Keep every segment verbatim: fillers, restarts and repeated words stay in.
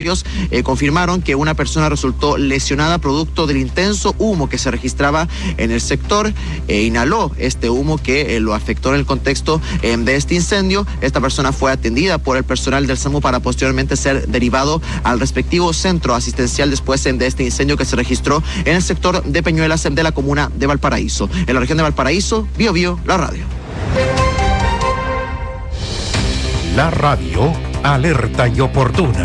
funcionarios eh, confirmaron que una persona resultó lesionada producto del intenso humo que se registraba en el sector. E inhaló este humo que eh, lo afectó en el contexto eh, de este incendio. Esta persona fue atendida por el personal del SAMU para posteriormente ser derivado al respectivo centro asistencial después eh, de este incendio que se registró en el sector de Peñuelas de la comuna de Valparaíso. En la región de Valparaíso, Bio Bio, la radio. La radio, alerta y oportuna.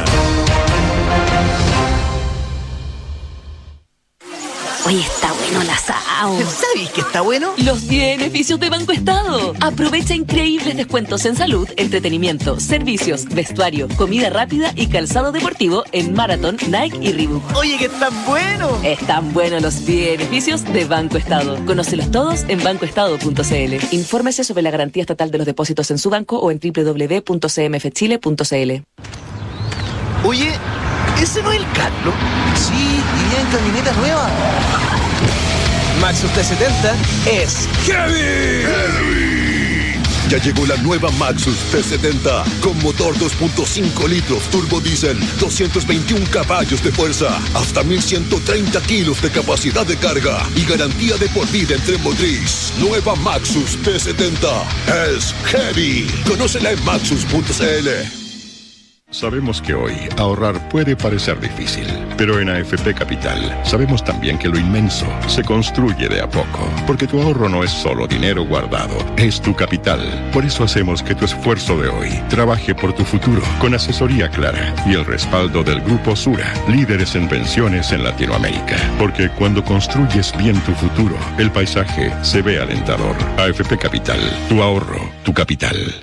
Oye, está bueno el asado. ¿Sabes que está bueno? Los beneficios de Banco Estado. Aprovecha increíbles descuentos en salud, entretenimiento, servicios, vestuario, comida rápida y calzado deportivo en Marathon, Nike y Reebok. Oye, que están buenos. Están buenos los beneficios de Banco Estado. Conócelos todos en banco estado punto c l. Infórmese sobre la garantía estatal de los depósitos en su banco o en doble u doble u doble u punto c m f chile punto c l. Oye, ¿ese no es el Carlos? Sí, y en camioneta nueva. Maxus T setenta es heavy. ¡Heavy! Ya llegó la nueva Maxus T setenta con motor dos punto cinco litros turbo diésel, doscientos veintiún caballos de fuerza, hasta mil ciento treinta kilos de capacidad de carga y garantía de por vida en tren motriz. Nueva Maxus T setenta es heavy. Conócela en maxus punto c l. Sabemos que hoy ahorrar puede parecer difícil, pero en A F P Capital sabemos también que lo inmenso se construye de a poco, porque tu ahorro no es solo dinero guardado, es tu capital. Por eso hacemos que tu esfuerzo de hoy trabaje por tu futuro, con asesoría clara y el respaldo del Grupo Sura, líderes en pensiones en Latinoamérica. Porque cuando construyes bien tu futuro, el paisaje se ve alentador. A F P Capital, tu ahorro, tu capital.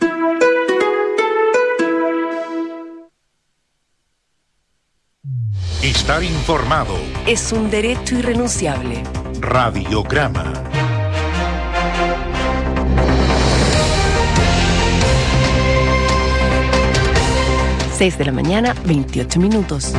Estar informado. Es un derecho irrenunciable. Radiograma. seis de la mañana, veintiocho minutos.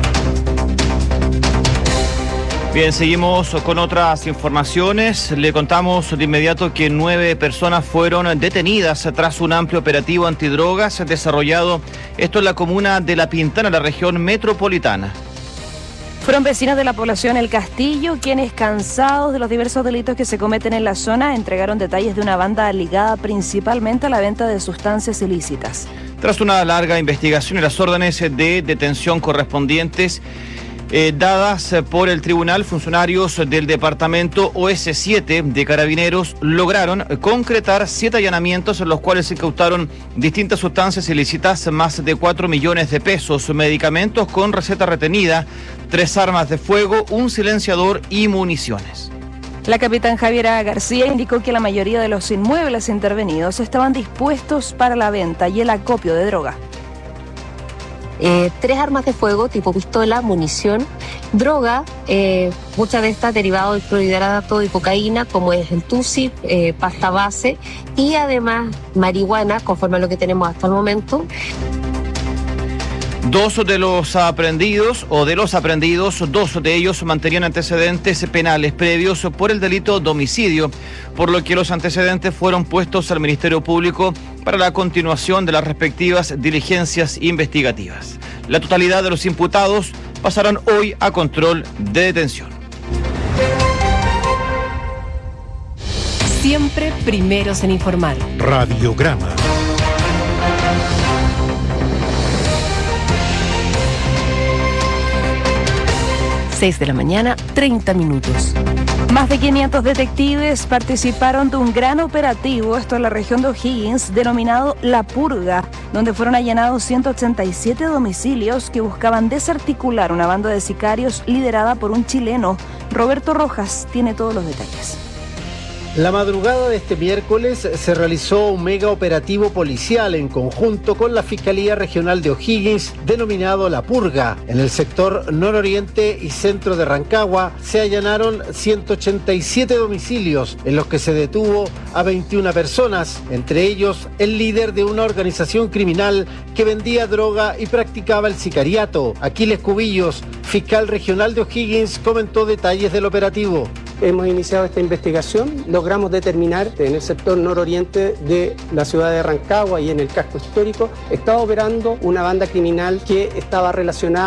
Bien, seguimos con otras informaciones. Le contamos de inmediato que nueve personas fueron detenidas tras un amplio operativo antidrogas desarrollado, esto en la comuna de La Pintana, la región metropolitana. Fueron vecinos de la población El Castillo quienes, cansados de los diversos delitos que se cometen en la zona, entregaron detalles de una banda ligada principalmente a la venta de sustancias ilícitas. Tras una larga investigación y las órdenes de detención correspondientes Eh, dadas por el tribunal, funcionarios del departamento O S siete de Carabineros lograron concretar siete allanamientos en los cuales se incautaron distintas sustancias ilícitas, más de cuatro millones de pesos, medicamentos con receta retenida, tres armas de fuego, un silenciador y municiones. La capitán Javiera García indicó que la mayoría de los inmuebles intervenidos estaban dispuestos para la venta y el acopio de droga. Eh, tres armas de fuego tipo pistola, munición, droga, eh, muchas de estas derivadas del clorhidrato y cocaína, como es el tusi, eh, pasta base, y además marihuana, conforme a lo que tenemos hasta el momento. Dos de los aprendidos, o de los aprendidos, dos de ellos mantenían antecedentes penales previos por el delito de homicidio, por lo que los antecedentes fueron puestos al Ministerio Público para la continuación de las respectivas diligencias investigativas. La totalidad de los imputados pasarán hoy a control de detención. Siempre primeros en informar. Radiograma. seis de la mañana, treinta minutos. Más de quinientos detectives participaron de un gran operativo, esto en la región de O'Higgins, denominado La Purga, donde fueron allanados ciento ochenta y siete domicilios que buscaban desarticular una banda de sicarios liderada por un chileno. Roberto Rojas tiene todos los detalles. La madrugada de este miércoles se realizó un mega operativo policial en conjunto con la Fiscalía Regional de O'Higgins, denominado La Purga. En el sector nororiente y centro de Rancagua se allanaron ciento ochenta y siete domicilios en los que se detuvo a veintiuna personas, entre ellos el líder de una organización criminal que vendía droga y practicaba el sicariato. Aquiles Cubillos, fiscal regional de O'Higgins, comentó detalles del operativo. Hemos iniciado esta investigación, logramos determinar que en el sector nororiente de la ciudad de Rancagua y en el casco histórico estaba operando una banda criminal que estaba relacionada